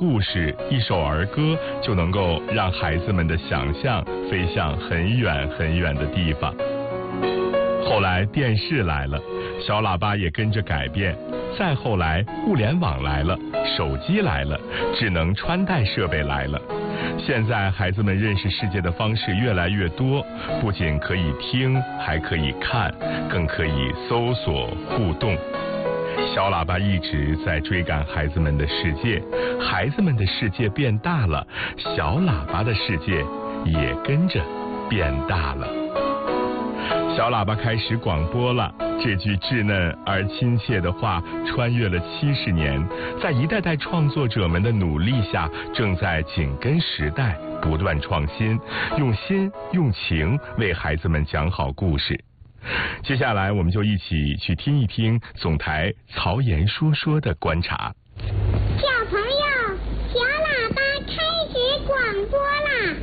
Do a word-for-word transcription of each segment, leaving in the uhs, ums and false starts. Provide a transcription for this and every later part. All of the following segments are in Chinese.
故事，一首儿歌，就能够让孩子们的想象飞向很远很远的地方。后来电视来了，小喇叭也跟着改变。再后来互联网来了，手机来了，智能穿戴设备来了。现在孩子们认识世界的方式越来越多，不仅可以听，还可以看，更可以搜索互动。小喇叭一直在追赶孩子们的世界，孩子们的世界变大了，小喇叭的世界也跟着变大了。小喇叭开始广播了，这句稚嫩而亲切的话穿越了七十年，在一代代创作者们的努力下，正在紧跟时代，不断创新，用心用情为孩子们讲好故事。接下来我们就一起去听一听总台曹岩说说的观察。 小朋友，小喇叭开始广播啦！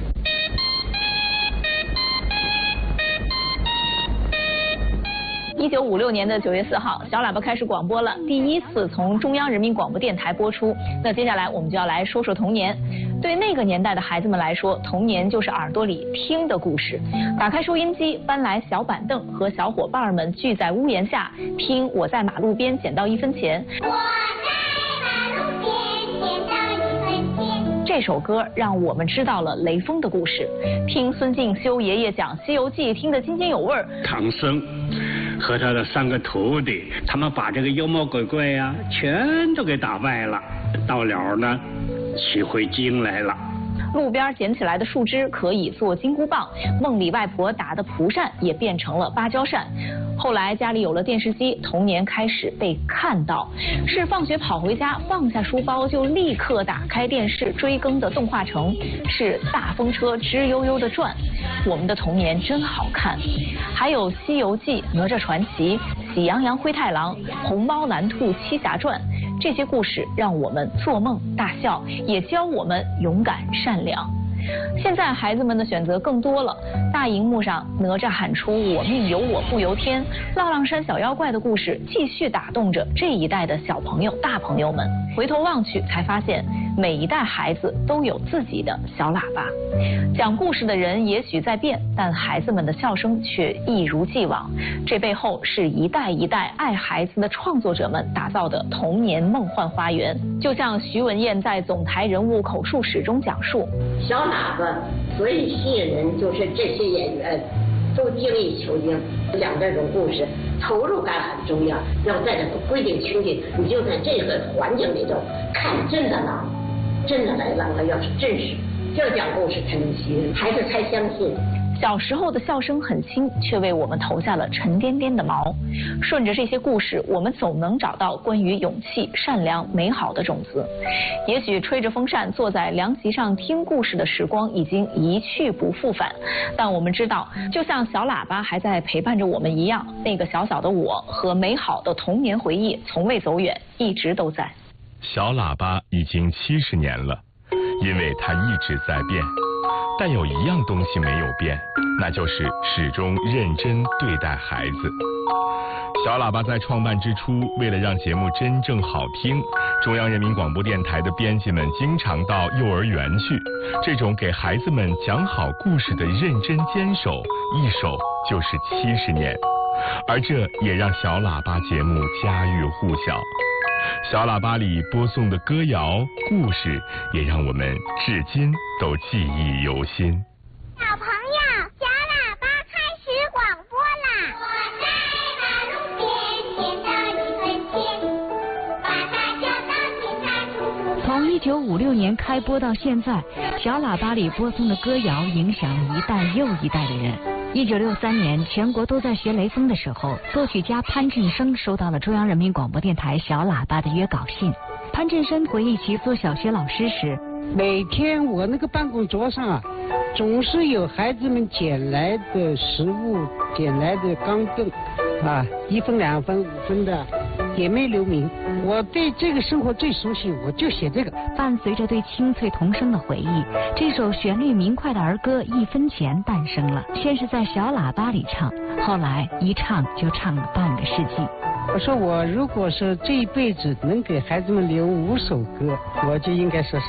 一九五六年的九月四号，小喇叭开始广播了，第一次从中央人民广播电台播出。那接下来我们就要来说说童年。对那个年代的孩子们来说，童年就是耳朵里听的故事。打开收音机，搬来小板凳，和小伙伴们聚在屋檐下，听《我在马路边捡到一分钱》。我在马路边捡到一分钱。这首歌让我们知道了雷锋的故事，听孙敬修爷爷讲《西游记》，听得津津有味儿。 唐僧和他的三个徒弟，他们把这个妖魔鬼怪呀、啊，全都给打败了。到了呢，取回经来了。 路边捡起来的树枝可以做金箍棒，梦里外婆打的蒲扇也变成了芭蕉扇。后来家里有了电视机，童年开始被看到。是放学跑回家，放下书包就立刻打开电视追更的动画城，是大风车吱悠悠的转。我们的童年真好看。还有《西游记》《哪吒传奇》《喜羊羊灰太狼》《红猫蓝兔七侠传》，这些故事让我们做梦大笑，也教我们勇敢善良。现在孩子们的选择更多了，大荧幕上哪吒喊出我命由我不由天，浪浪山小妖怪的故事继续打动着这一代的小朋友大朋友们。回头望去才发现，每一代孩子都有自己的小喇叭。讲故事的人也许在变，但孩子们的笑声却一如既往。这背后是一代一代爱孩子的创作者们打造的童年梦幻花园。就像徐文燕在总台人物口述史中讲述， 小喇叭最吸引人就是这些演员都精益求精，讲这种故事投入感很重要。要在这个规定情景，你就在这个环境里头看真的了，真的来了，要是真实，这讲故事才能吸引孩子才相信。 小时候的笑声很轻，却为我们投下了沉甸甸的毛。顺着这些故事，我们总能找到关于勇气、善良、美好的种子。也许吹着风扇坐在凉席上听故事的时光已经一去不复返，但我们知道，就像小喇叭还在陪伴着我们一样，那个小小的我和美好的童年回忆从未走远，一直都在。 小喇叭已经七十年了，因为它一直在变。但有一样东西没有变，那就是始终认真对待孩子。小喇叭在创办之初，为了让节目真正好听，中央人民广播电台的编辑们经常到幼儿园去。这种给孩子们讲好故事的认真坚守，一守就是七十年。而这也让小喇叭节目家喻户晓。小喇叭里播送的歌谣故事，也让我们至今都记忆犹新。 小朋友，小喇叭开始广播啦！我在马路边捡到一分钱，把它交到警察叔叔。 从一九五六年开播到现在，小喇叭里播送的歌谣影响了一代又一代的人。一九六三年，全国都在学雷锋的时候，作曲家潘振声收到了中央人民广播电台小喇叭的约稿信。潘振声回忆起做小学老师时， 每天我那个办公桌上啊，总是有孩子们捡来的食物，捡来的钢镚，啊，一分两分五分的，也没留名。我对这个生活最熟悉，我就写这个。 伴随着对清脆童声的回忆，这首旋律明快的儿歌《一分钱》诞生了。先是在小喇叭里唱，后来一唱就唱了半个世纪。 我说我如果是这一辈子能给孩子们留五首歌，我就应该说是